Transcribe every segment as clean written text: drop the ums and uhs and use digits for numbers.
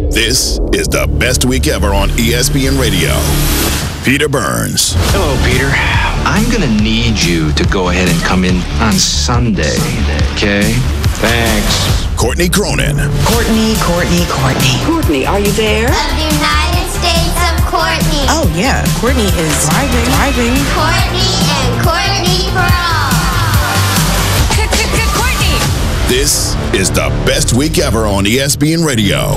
This is the best week ever on ESPN Radio. Peter Burns. Hello, Peter. I'm going to need you to go ahead and come in on Sunday, okay? Thanks. Courtney Cronin. Courtney. Courtney, are you there? Of the United States of Courtney. Oh, yeah. Courtney is driving. Courtney and Courtney for all. Courtney! This is the best week ever on ESPN Radio.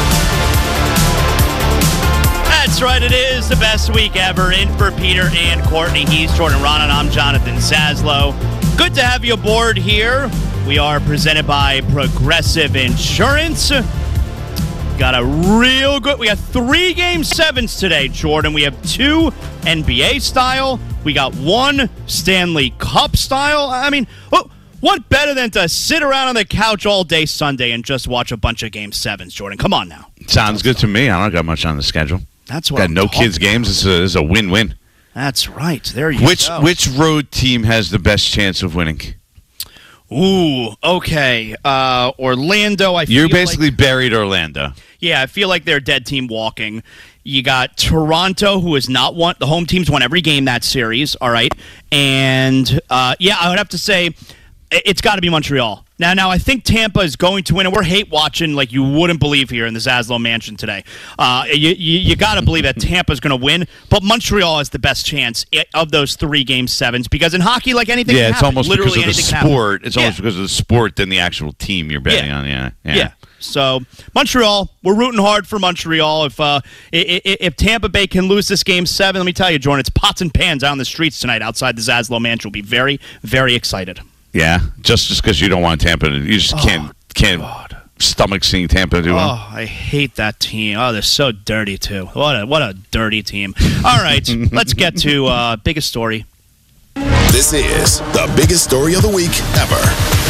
That's right, it is the best week ever. In for Peter and Courtney. He's Jordan Ron, and I'm Jonathan Zaslow. Good to have you aboard here. We are presented by Progressive Insurance. Got a real good... We got 3 Game 7s today, Jordan. We have 2 NBA style. We got 1 Stanley Cup style. I mean, what better than to sit around on the couch all day Sunday and just watch a bunch of Game 7s, Jordan? Come on now. Sounds good to me. I don't got much on the schedule. That's what got I'm no talking kids games. This is a win-win. That's right. There you go. Which road team has the best chance of winning? Ooh, okay. Orlando, I feel You're basically buried Orlando. Yeah, I feel like they're a dead team walking. You got Toronto, who has not won. The home team's won every game that series, all right? And, I would have to say it's got to be Montreal. Now, I think Tampa is going to win, and we're hate watching like you wouldn't believe here in the Zaslow Mansion today. You got to believe that Tampa's going to win, but Montreal has the best chance of those 3 Game 7s because in hockey, like anything can happen. It's almost Literally because of the sport. It's almost because of the sport than the actual team you're betting on. Yeah. So Montreal, we're rooting hard for Montreal. If Tampa Bay can lose this Game 7, let me tell you, Jordan, it's pots and pans out on the streets tonight outside the Zaslow Mansion. We'll be very, very excited. Yeah, just because you don't want Tampa, you just can't stomach seeing Tampa do well. Oh, I hate that team. Oh, they're so dirty too. What a dirty team. All right, let's get to biggest story. This is the biggest story of the week ever.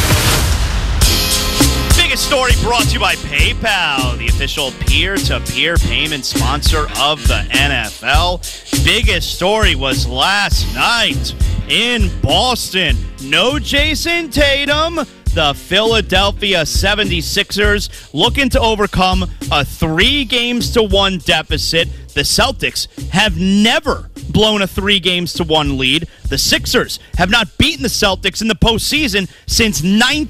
Biggest story brought to you by PayPal, the official peer-to-peer payment sponsor of the NFL. Biggest story was last night in Boston. No Jason Tatum. The Philadelphia 76ers looking to overcome a 3-1 deficit. The Celtics have never blown a 3-1 lead. The Sixers have not beaten the Celtics in the postseason since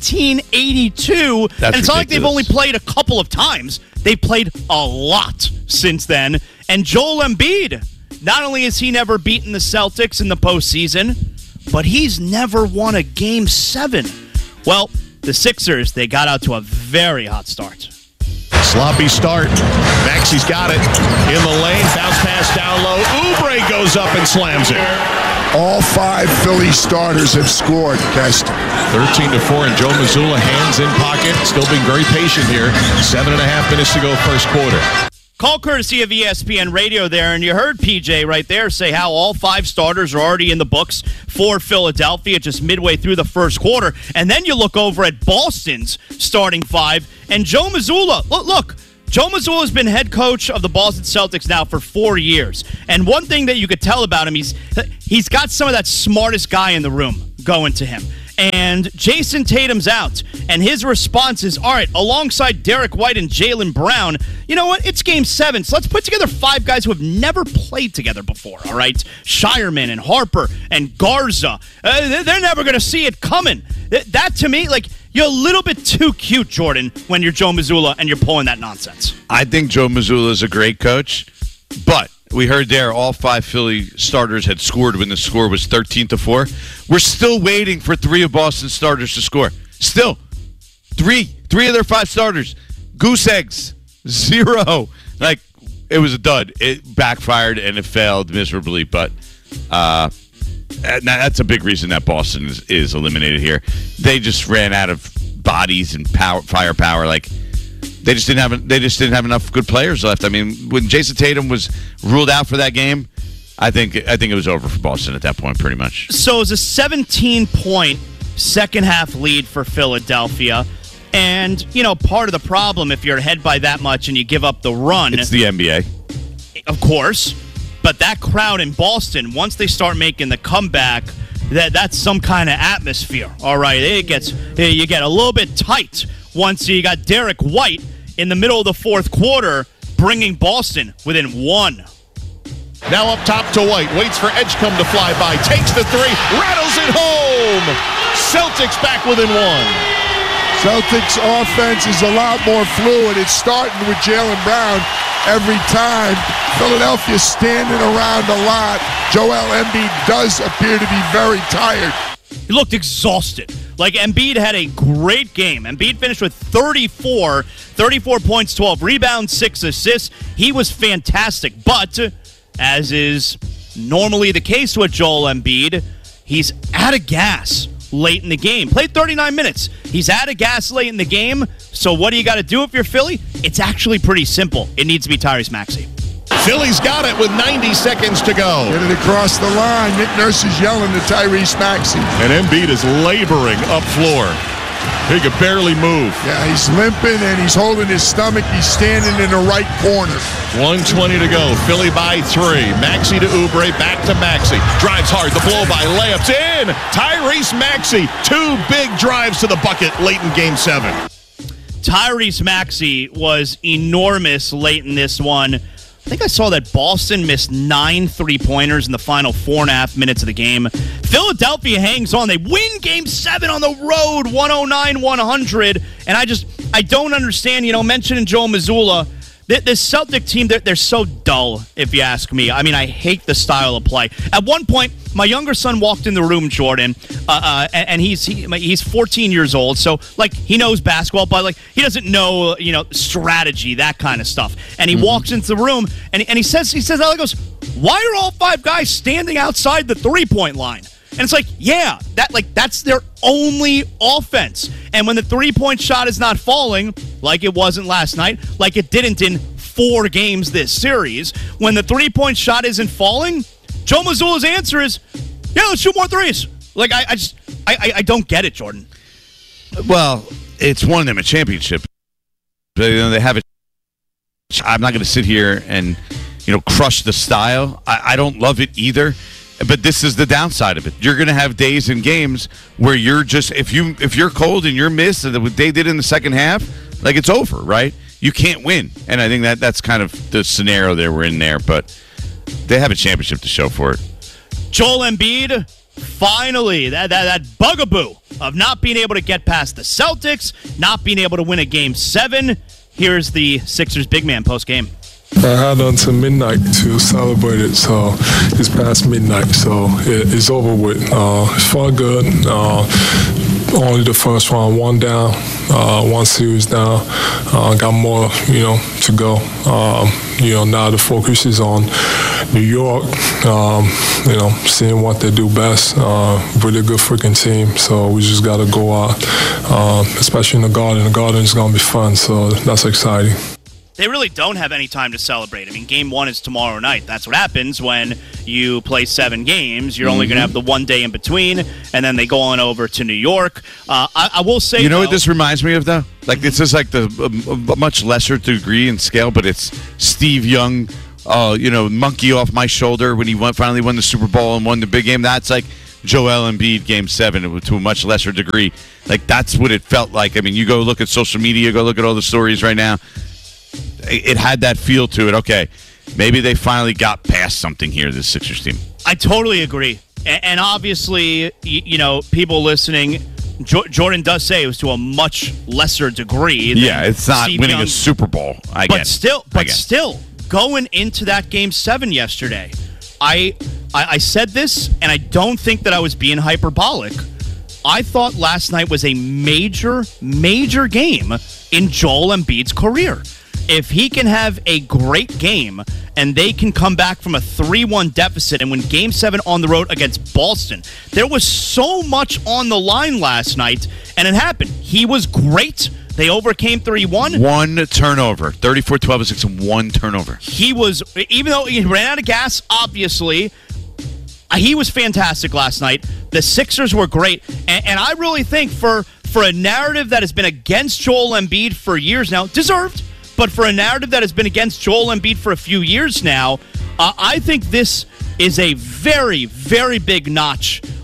1982. And it's not like they've only played a couple of times. They've played a lot since then. And Joel Embiid, not only has he never beaten the Celtics in the postseason, but he's never won a Game 7. Well, the Sixers, they got out to a very hot start. Sloppy start. Maxi's got it. In the lane. Bounce pass down low. Oubre goes up and slams it. All 5 Philly starters have scored, Kest. 13-4, and Joe Mazzulla hands in pocket. Still being very patient here. 7.5 minutes to go first quarter. Call courtesy of ESPN Radio there, and you heard PJ right there say how all 5 starters are already in the books for Philadelphia just midway through the first quarter. And then you look over at Boston's starting 5, and Joe Mazzulla. Look, Joe Mazzulla has been head coach of the Boston Celtics now for 4 years. And one thing that you could tell about him, he's got some of that smartest guy in the room going to him. And Jason Tatum's out. And his response is, all right, alongside Derek White and Jaylen Brown, you know what? It's Game 7, so let's put together 5 guys who have never played together before, all right? Shireman and Harper and Garza. They're never going to see it coming. That, to me, like, you're a little bit too cute, Jordan, when you're Joe Mazzulla and you're pulling that nonsense. I think Joe Mazzulla is a great coach, but we heard there all 5 Philly starters had scored when the score was 13-4. We're still waiting for 3 of Boston's starters to score. Still. 3 of their 5 starters. Goose eggs. 0. Like, it was a dud. It backfired and it failed miserably, but that's a big reason that Boston is eliminated here. They just ran out of bodies and firepower. Like, they just didn't have enough good players left. I mean, when Jason Tatum was ruled out for that game, I think it was over for Boston at that point, pretty much. So it was a 17-point second half lead for Philadelphia. And, you know, part of the problem, if you're ahead by that much and you give up the run... It's the NBA. Of course. But that crowd in Boston, once they start making the comeback, that's some kind of atmosphere. All right, you get a little bit tight once you got Derek White in the middle of the fourth quarter, bringing Boston within 1. Now up top to White. Waits for Edgecombe to fly by. Takes the three. Rattles it home. Celtics back within 1. Celtics offense is a lot more fluid. It's starting with Jaylen Brown every time. Philadelphia standing around a lot. Joel Embiid does appear to be very tired. He looked exhausted. Like, Embiid had a great game. Embiid finished with 34 points, 12 rebounds, 6 assists. He was fantastic. But, as is normally the case with Joel Embiid, he's out of gas late in the game. Played 39 minutes. He's out of gas late in the game. So what do you got to do if you're Philly? It's actually pretty simple. It needs to be Tyrese Maxey. Philly's got it with 90 seconds to go. Get it across the line. Nick Nurse is yelling to Tyrese Maxey. And Embiid is laboring up floor. He could barely move. Yeah, he's limping and he's holding his stomach. He's standing in the right corner. 1:20 to go. Philly by 3. Maxey to Oubre. Back to Maxey. Drives hard. The blow by. Layups in. Tyrese Maxey. 2 big drives to the bucket late in Game 7. Tyrese Maxey was enormous late in this one. I think I saw that Boston missed 9 3-pointers in the final 4.5 minutes of the game. Philadelphia hangs on. They win Game 7 on the road, 109-100. And I don't understand, mentioning Joe Mazzulla. This Celtic team, they're so dull, if you ask me. I mean, I hate the style of play. At one point, my younger son walked in the room, Jordan, and he's 14 years old, so, he knows basketball, but, he doesn't know, strategy, that kind of stuff. And he walks into the room, and he says, he goes, why are all 5 guys standing outside the three-point line? And it's that's their only offense. And when the three-point shot is not falling, like it wasn't last night, like it didn't in 4 games this series, when the three-point shot isn't falling, Joe Mazzulla's answer is, yeah, let's shoot more threes. I don't get it, Jordan. Well, it's won them a championship. They have it. I'm not going to sit here and, crush the style. I don't love it either. But this is the downside of it. You're going to have days and games where you're just, if you're cold and you're missed, and what they did in the second half, it's over, right? You can't win. And I think that's kind of the scenario they were in there. But they have a championship to show for it. Joel Embiid, finally, that bugaboo of not being able to get past the Celtics, not being able to win a Game 7. Here's the Sixers big man post-game. I had until midnight to celebrate it, so it's past midnight, so it's over with. It's felt good. Only the first round, 1 down, 1 series down. Got more, to go. Now the focus is on New York, seeing what they do best. Really good freaking team, so we just got to go out, especially in the Garden. The Garden is going to be fun, so that's exciting. They really don't have any time to celebrate. I mean, Game 1 is tomorrow night. That's what happens when you play 7 games. You're only going to have the 1 day in between, and then they go on over to New York. I will say, you know what this reminds me of, though? This is a much lesser degree and scale, but it's Steve Young, monkey off my shoulder when he finally won the Super Bowl and won the big game. That's like Joel Embiid Game 7 to a much lesser degree. That's what it felt like. I mean, you go look at social media, go look at all the stories right now. It had that feel to it. Okay, maybe they finally got past something here, this Sixers team. I totally agree. And obviously, people listening, Jordan does say it was to a much lesser degree. Yeah, it's not Steve winning Young. A Super Bowl. But still, going into that Game 7 yesterday, I said this, and I don't think that I was being hyperbolic. I thought last night was a major, major game in Joel Embiid's career. If he can have a great game and they can come back from a 3-1 deficit and win Game 7 on the road against Boston, there was so much on the line last night, and it happened. He was great. They overcame 3-1. 1 turnover. 34-12-6 and 1 turnover. He was, even though he ran out of gas, obviously, he was fantastic last night. The Sixers were great. And I really think for a narrative that has been against Joel Embiid for years now, deserved, but for a narrative that has been against Joel Embiid for a few years now, I think this is a very, very big notch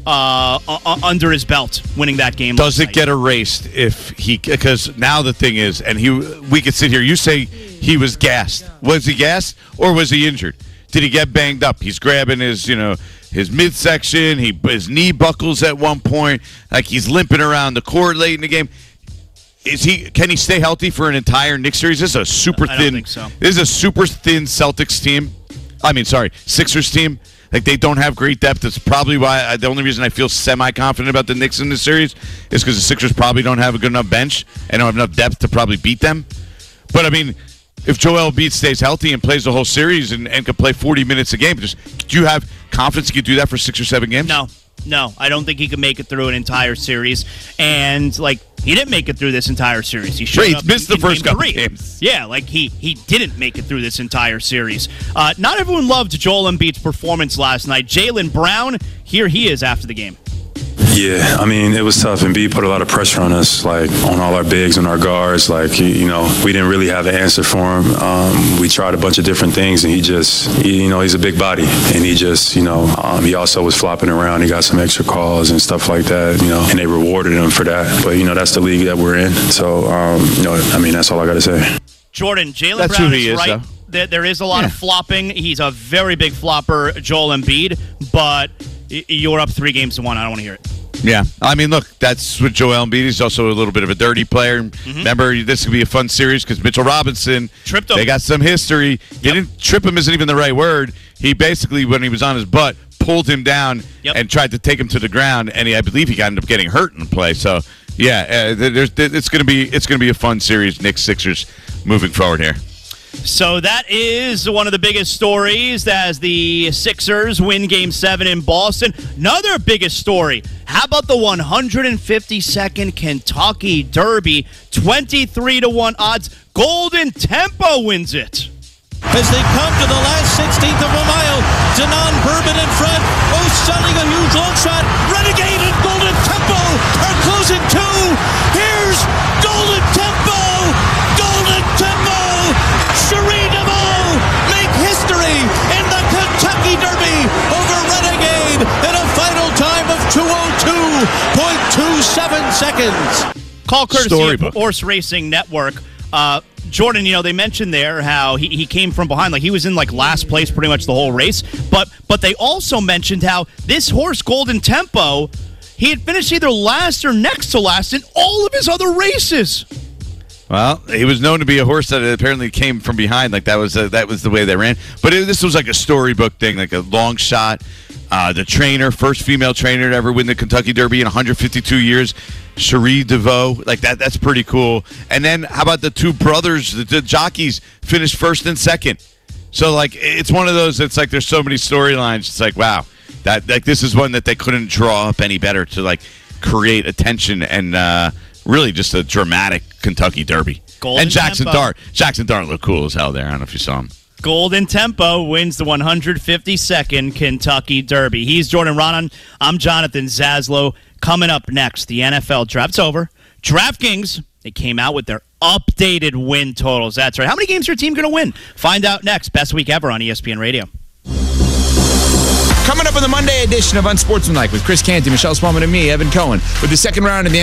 under his belt winning that game. Does it get erased if he? Because now the thing is, and we could sit here. You say he was gassed. Was he gassed or was he injured? Did he get banged up? He's grabbing his midsection. His knee buckles at one point. Like he's limping around the court late in the game. Can he stay healthy for an entire Knicks series? This is a super thin. I don't think so. This is a super thin Celtics team. Sixers team. Like they don't have great depth. That's probably why the only reason I feel semi-confident about the Knicks in this series is because the Sixers probably don't have a good enough bench and don't have enough depth to probably beat them. But I mean, if Joel Embiid stays healthy and plays the whole series and can play 40 minutes a game, do you have confidence he could do that for 6 or 7 games? No, I don't think he could make it through an entire series. And he didn't make it through this entire series. He showed up missed the first couple 3. games. Yeah, he didn't make it through this entire series. Not everyone loved Joel Embiid's performance last night. Jaylen Brown, here he is after the game. Yeah, I mean, it was tough. Embiid put a lot of pressure on us, on all our bigs and our guards. We didn't really have an answer for him. We tried a bunch of different things, and he's a big body. And he also was flopping around. He got some extra calls and stuff like that, and they rewarded him for that. But, that's the league that we're in. So, that's all I got to say. Jordan, Jaylen Brown is right. There is a lot of flopping. He's a very big flopper, Joel Embiid, but you're up 3-1. I don't want to hear it. Yeah. I mean, look, that's with Joel Embiid. He's also a little bit of a dirty player. Mm-hmm. Remember, this could be a fun series because Mitchell Robinson, tripped him. They got some history. He didn't trip him isn't even the right word. He basically, when he was on his butt, pulled him down and tried to take him to the ground, and I believe he ended up getting hurt in the play. So, yeah, it's going to be a fun series, Knicks Sixers, moving forward here. So that is one of the biggest stories as the Sixers win Game 7 in Boston. Another biggest story. How about the 152nd Kentucky Derby? 23-1 odds. Golden Tempo wins it. As they come to the last 16th of a mile, Denon Bourbon in front. Selling a huge long shot. Renegade and Golden Tempo are closing too. Here's Golden Tempo. Golden Tempo. Cherie DeVaux make history in the Kentucky Derby over Renegade in a final time of 2:02.27 seconds. Call courtesy of Horse Racing Network. Jordan, they mentioned there how he came from behind. He was in last place pretty much the whole race. But they also mentioned how this horse, Golden Tempo, he had finished either last or next to last in all of his other races. Well, he was known to be a horse that apparently came from behind. That was the way they ran. But this was like a storybook thing, like a long shot. The trainer, first female trainer to ever win the Kentucky Derby in 152 years, Cherie DeVaux. That's pretty cool. And then how about the two brothers, the jockeys, finished first and second. So it's one of those. It's there's so many storylines. It's wow, that this is one that they couldn't draw up any better to create attention and. Really just a dramatic Kentucky Derby. Golden and Jackson Tempo. Dart. Jackson Dart looked cool as hell there. I don't know if you saw him. Golden Tempo wins the 152nd Kentucky Derby. He's Jordan Raanan. I'm Jonathan Zaslow. Coming up next, the NFL draft's over. DraftKings, they came out with their updated win totals. That's right. How many games is your team going to win? Find out next. Best week ever on ESPN Radio. Coming up on the Monday edition of Unsportsmanlike with Chris Canty, Michelle Spellman, and me, Evan Cohen, with the second round of the